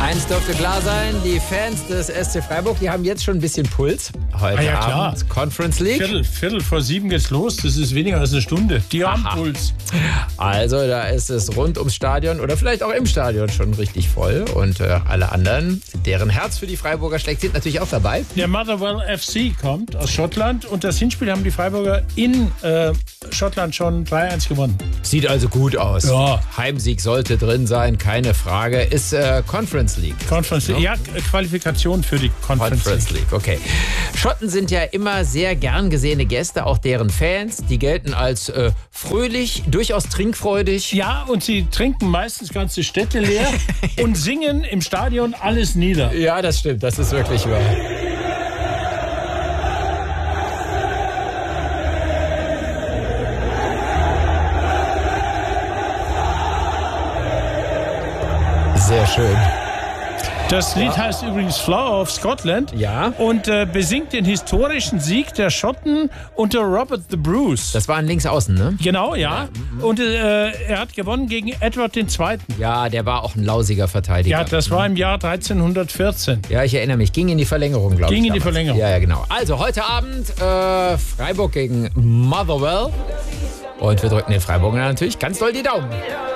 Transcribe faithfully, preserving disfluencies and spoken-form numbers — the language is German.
Eins dürfte klar sein, die Fans des S C Freiburg, die haben jetzt schon ein bisschen Puls. Heute Ah ja, Abend klar. Conference League. Viertel, Viertel vor sieben geht's los. Das ist weniger als eine Stunde. Die haben Aha. Puls. Also da ist es rund ums Stadion oder vielleicht auch im Stadion schon richtig voll. Und äh, alle anderen, deren Herz für die Freiburger schlägt, sind natürlich auch dabei. Der Motherwell F C kommt aus Schottland und das Hinspiel haben die Freiburger in äh, Schottland schon drei eins gewonnen. Sieht also gut aus. Ja. Heimsieg sollte drin sein, keine Frage. Ist äh, Conference League. Conference League. Ja, Qualifikation für die Conference, Conference League. League, okay. Schotten sind ja immer sehr gern gesehene Gäste, auch deren Fans. Die gelten als äh, fröhlich, durchaus trinkfreudig. Ja, und sie trinken meistens ganze Städte leer und singen im Stadion alles nieder. Ja, das stimmt, das ist wirklich wahr. Sehr schön. Das Lied heißt übrigens Flower of Scotland Ja. und äh, besingt den historischen Sieg der Schotten unter Robert the Bruce. Das war ein Linksaußen, ne? Genau, ja. Und äh, er hat gewonnen gegen Edward der Zweite. Ja, der war auch ein lausiger Verteidiger. Ja, das war im Jahr dreizehnhundertvierzehn. Ja, ich erinnere mich. Ging in die Verlängerung, glaube ich. Ging in die damals. Verlängerung. Ja, ja, genau. Also heute Abend äh, Freiburg gegen Motherwell. Und wir drücken den Freiburgern natürlich ganz doll die Daumen.